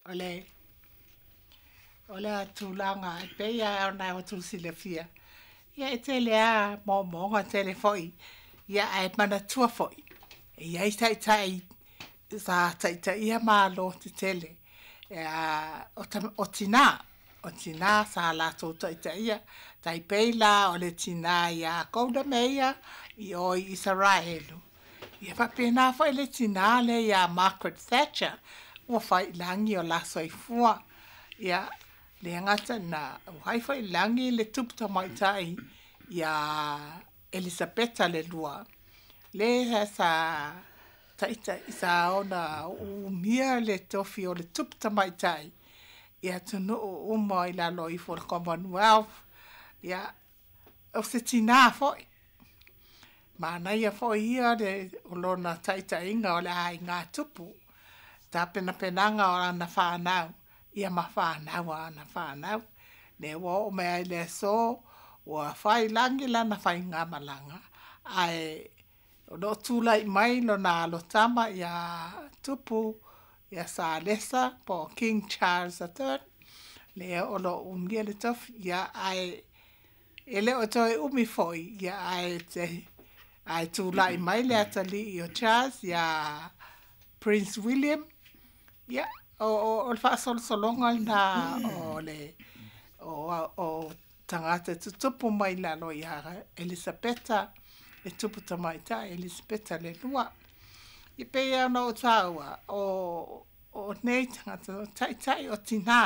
ole ole atulanga e pe ia ona o tu silafia ia e tele a mo nga tele foi ia ai mana tua foi ia i tai sa tai ia malo te tele o tina sa la to tai ia tai pe la o le tina ia kouda meia i o Israelu ia fa pena foi le tina le ia Margaret Thatcher ua fai langi o la soifua ia le ngata na wai fai langi le tupta mai tai ia Elisabetta le lua le sa taita isa ona umia le tofi o le tupta mai tai ia tunu o mai la loi for Commonwealth ia o se tina foi mana ia foi ia de olona taita inga o le ai ngā tupu ta pena penanga o ana whanau ia ma whanau ana whanau ne wo o mea le so ua whai langi lana whai ngā malanga ai o no tūlai mai no nā alotama ia tupu ia sa lesa po King Charles III le o lo umia le tofi ia ai ele o toi umi foi ia ai tūlai mai le atali i o Charles ia Prince William ia o le whaasolonga na o le o tangata tutupu mai lalo ia Elisabetta e tupu tamaita Elisabetta le lua i pea no taua o nei tangata tai o tina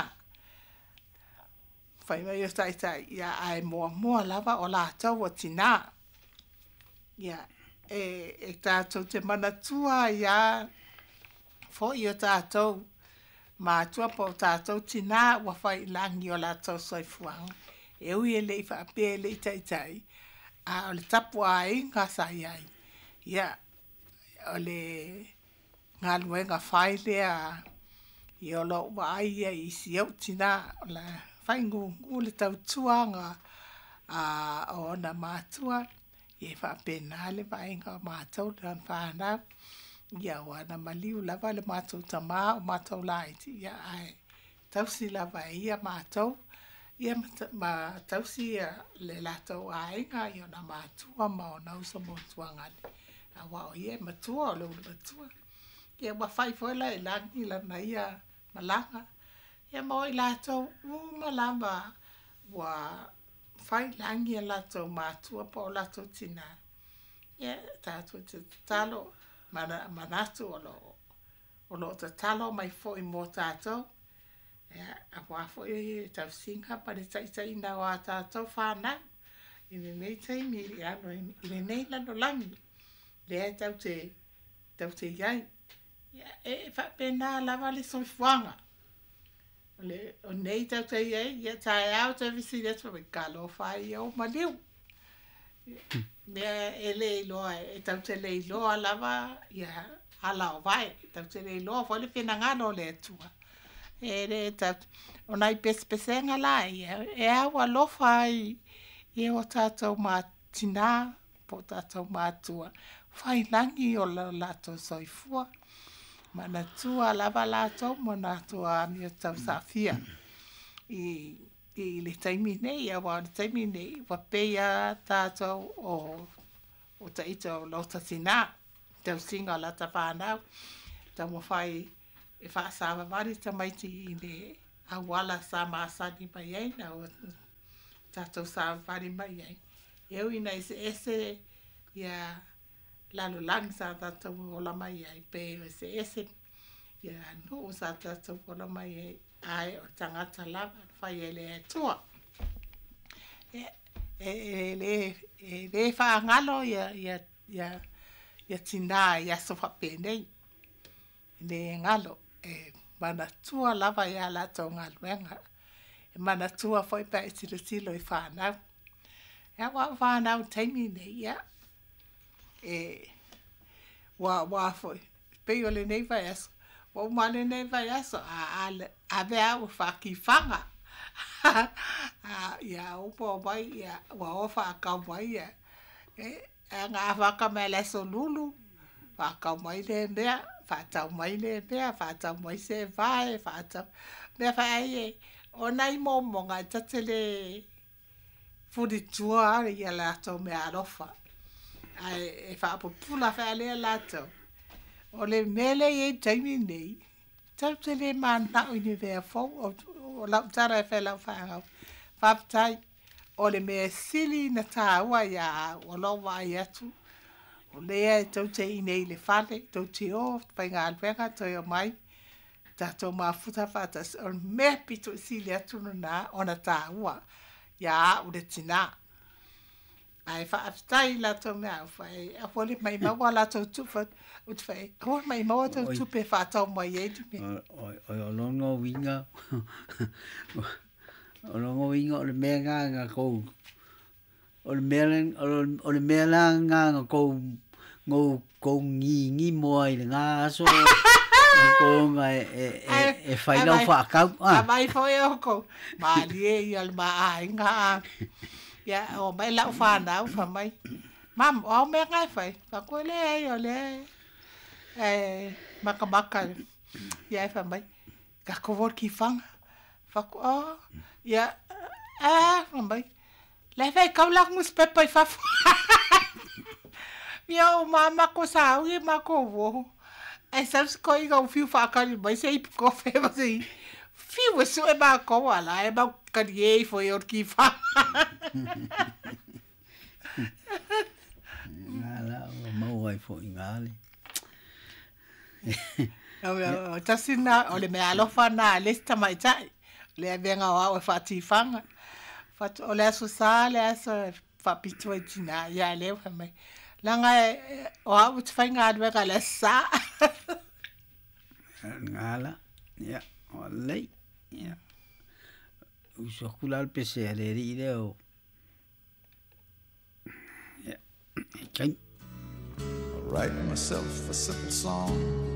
fai mai o tai ia ai mua lava o la tau o tina ia e tātou te manatua ia fo i o tātou mātua po tātou tina ua fai langi o la tau soifuanga e ui e lei whaape e lei tai a o le tapu ai ngā sai ai ia o le ngā luenga whai lea i o lo wa ai ia i si au tina o la whai ngu le tau tuanga o na mātua i e whaape nā le vai ngā mātou dan whanau ia wana maliu lava le mātou tamā o mātou laiti ia ai tausi lava ia mātou ia ma tausi le latou ainga i ona mātua ma o nausa mo tuangale a wao ia matua o le matua ia wa fai foila e langi lana ia malanga ia mo i latou malama wa fai langi a latou mātua po o latou tina ia tātou te talo manatu o lo te talo mai fo i mo tātou a wafo e tau singa pa le tai na wa tātou whana i le nei tai mi i ano i le nei lano langi le tau te iai e whapena lava le soifuanga o nei tau te iai ia tae au te visi le tau e kalo whai au maliu mea e le iloa e tau te le iloa lava ia hala o vai tau te le iloa fo le whina ngano le atua e le tau o nai pesenga la e awa lofa i o tātou mātina po tātou mātua whai langi o lato soifua mana tua lava lato mo natua mi o tau safia i le taimi nei awa le taimi nei wa peia tātou o taito lo tatina tau singa la ta whanau tau mo whai e whaasawa wari tamaiti i le awala sa maasani mai ai na o tātou sa wari mai ai eu ina ese ia lalo lang sa tātou ola mai ai pe ese ia no sa tātou ola mai ai ai o tangata lava whai e le tua le whaangalo ia tina ia sofa penei le ngalo mana tua lava ia la tau ngaluenga mana tua foi pa e tilo i whanau wa whanau taimi nei ia wa foi pe o le nei vai aso wa male nei vai aso a vea o whaki whanga ia upo vai ia wa ofa a kau vai ia ngā whaka me leso lulu whakau mai le mea whātau mai le pēr, whātau mai se vai, whātau. Mea whae e, o nai mōmonga tatele whuritua are ia lātou mea arofa. Ai e whaapupula whae lea lātou. O le mele e taimi nei, tau te le mānau ini vea fau, o lau tara e whae lau whaangau. Whaptai, o le mea sili na tāua ia o lau vai atu. O lea e tau te inei le whale, tau te o, pai ngā alwenga, toi o mai, tātou mafuta whātas, o mea pito sili atu nā, o na tāua, ia o le tina. Ai whaafitai la tau mea au whae, a whole mai maua la tau tuwha, ut whae, hoa mai maua tau tupe whātau mai e tu me. O longo winga, o longo winga o le mea ngā kou, o le mea ngā kou, kou ngi moa i le ngā aso, kou ngā e whailau whaakau. A mai whae o kou, maa lie i al maa ai ngā ya o mai lau whanau wha mai. Mam, o mea ngai whai. Whakua le ei o le maka. Ia e wha mai. Ka kowor ki whanga. Whakua o. Ia. Wha mai. Le whai kaulang mus pepa i whafu. Ia o mama ko sao i mako woho. E saus ko i ngau fiu whakari mai se ipi ko whewa se i. Fiu e su e mako wala. E mau kari ei fo i or ki whanga. Ngāla, o mau ai fo i ngāle. Tasina, o le mea alofa nā, lesta mai tai. Le venga o au e whati whanga. O le aso sā, le aso whapitua i tina, ia leo ha mai. Langa o au te whai ngā duega le sā. Ngāla, ia, o lei, ia. Usokula al pese a le ri leo. I write myself a simple song